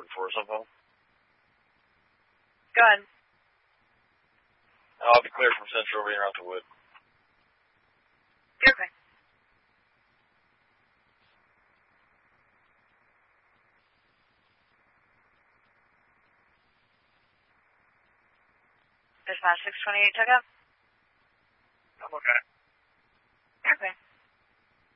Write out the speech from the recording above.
for something. Go ahead. I'll be clear from Central being around the wood. Okay. Dispatch 628, check up. I'm okay.